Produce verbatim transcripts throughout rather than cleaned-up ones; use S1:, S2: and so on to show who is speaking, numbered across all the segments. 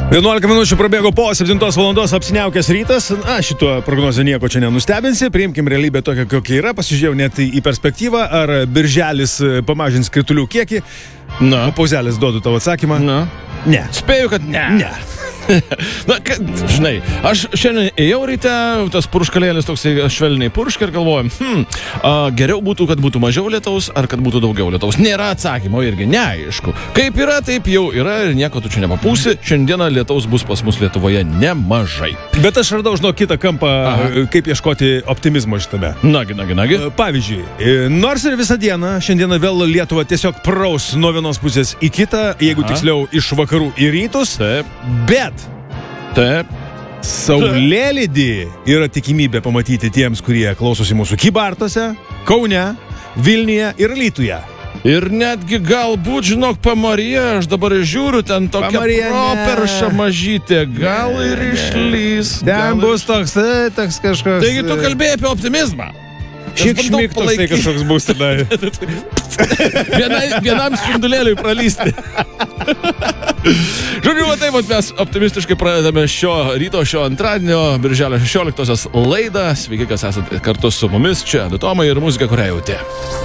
S1: vienuolika minučių prabėgo po septintos valandos apsiniaukęs rytas. Na, šituo prognozę nieko čia nenustebinsi. Priimkim realybę tokią, kokia yra. Pasižiūrėjau net į perspektyvą, ar birželis pamažins kritulių kiekį. Na. Pauzelės duodu tavo atsakymą.
S2: Na.
S1: Ne.
S2: Spėju, kad ne.
S1: Ne.
S2: Na, kad, žinai, aš šiandien ėjau ryte, tas purškalėlis toks švelniai purška ir galvojam, hm, a, geriau būtų, kad būtų mažiau lietaus, ar kad būtų daugiau lietaus. Nėra atsakymo irgi, neaišku. Kaip yra, taip jau yra ir nieko tu čia nepapūsi. Šiandieną lietaus bus pas mus Lietuvoje nemažai.
S1: Bet aš radau, žinau, kitą kampą, Aha. kaip ieškoti optimizmo šitame.
S2: Nagi, nagi, nagi.
S1: Pavyzdžiui, nors ir visą dieną, šiandieną vėl Lietuva tiesiog praus nuo vienos pusės į kitą, jeigu Aha. tiksliau iš vakarų į rytus.
S2: Taip.
S1: Bet
S2: Taip.
S1: Saulėlydį yra tikimybė pamatyti tiems, kurie klausosi mūsų Kybartuose, Kaune, Vilniuje ir Alytuje.
S2: Ir netgi galbūt, žinok, Pamaryje, aš dabar žiūriu, ten tokia
S1: Pamarija,
S2: properša mažytė, gal ne, ir išlys.
S1: Ten bus toks, toks kažkoks.
S2: Taigi tu kalbėjai apie optimizmą.
S1: Šiek šmik toksai kažkoks bus tada.
S2: Vienai, vienam spindulėliui pralysti. Žodžiu, va taip, mes optimistiškai pradedame šio ryto, šio antradienio, birželio šešioliktosios laidą. Sveiki, kas esate kartu su mumis. Čia du Tomai ir muzika, kurią jautė.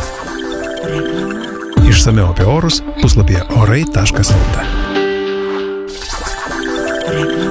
S3: Išsamiau apie orus puslapyje orai taškas lt.